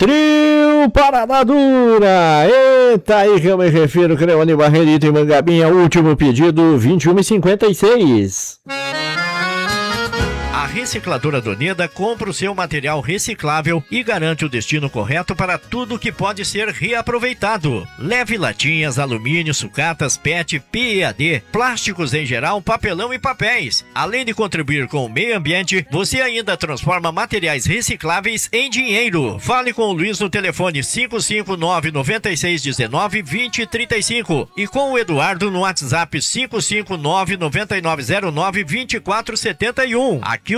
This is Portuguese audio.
Trio Parada Dura. Eita, aí que eu me refiro, Creone Barreirita e Mangabinha. Último pedido, 21h56. A Recicladora Doneda compra o seu material reciclável e garante o destino correto para tudo que pode ser reaproveitado. Leve latinhas, alumínio, sucatas, PET, PEAD, plásticos em geral, papelão e papéis. Além de contribuir com o meio ambiente, você ainda transforma materiais recicláveis em dinheiro. Fale com o Luiz no telefone 559-9619-2035 e com o Eduardo no WhatsApp 559-9909-2471. Aqui